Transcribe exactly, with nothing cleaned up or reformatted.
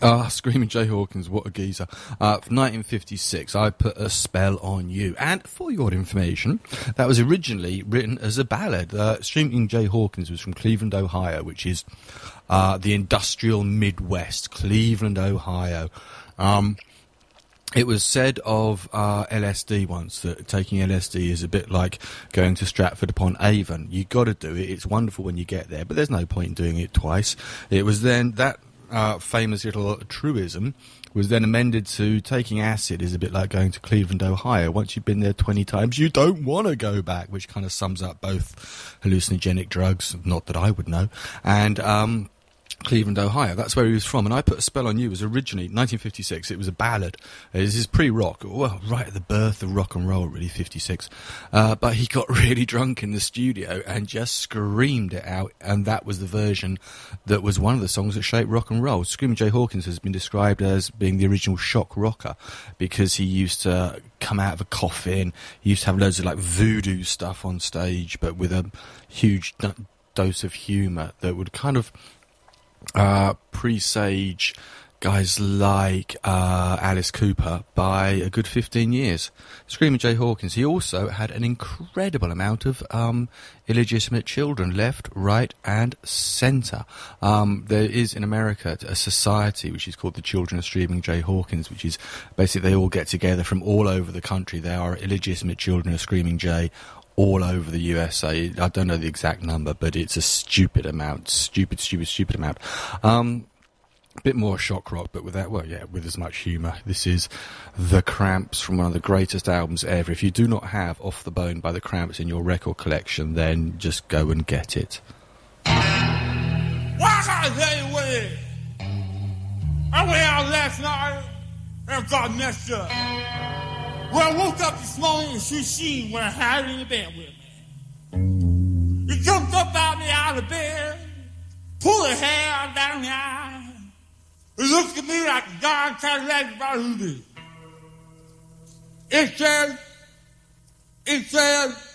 Ah, Screaming Jay Hawkins, what a geezer. Uh, nineteen fifty-six, I Put a Spell on You. And for your information, that was originally written as a ballad. Uh, Screaming Jay Hawkins was from Cleveland, Ohio, which is uh, the industrial Midwest, Cleveland, Ohio. Um, it was said of uh, L S D once that taking L S D is a bit like going to Stratford upon Avon. You got to do it. It's wonderful when you get there, but there's no point in doing it twice. It was then that... Uh, famous little truism was then amended to taking acid is a bit like going to Cleveland, Ohio. Once you've been there twenty times, you don't want to go back, which kind of sums up both hallucinogenic drugs, not that I would know, and um, Cleveland, Ohio. That's where he was from. And I Put a Spell on You was originally nineteen fifty-six. It was a ballad. This is pre-rock. Well, right at the birth of rock and roll, really, fifty-six. Uh, but he got really drunk in the studio and just screamed it out. And that was the version that was one of the songs that shaped rock and roll. Screaming Jay Hawkins has been described as being the original shock rocker because he used to come out of a coffin. He used to have loads of like voodoo stuff on stage, but with a huge do- dose of humour that would kind of Uh, presage guys like uh, Alice Cooper by a good fifteen years. Screaming Jay Hawkins, he also had an incredible amount of um, illegitimate children, left, right and centre. Um, there is in America a society which is called the Children of Screaming Jay Hawkins, which is basically they all get together from all over the country. There are illegitimate children of Screaming Jay all over the U S A. I don't know the exact number, but it's a stupid amount. Stupid, stupid, stupid amount. Um, a bit more shock rock, but without, well, yeah, with as much humour. This is The Cramps from one of the greatest albums ever. If you do not have Off the Bone by The Cramps in your record collection, then just go and get it. Why can't they wait? I went out last night and got messed up. When I woke up this morning, she seen when I had her in the bed with me. He jumped up out me out of bed, pulled her hair down the eye. He looked at me like a darn Cadillac about who did. It said, it said,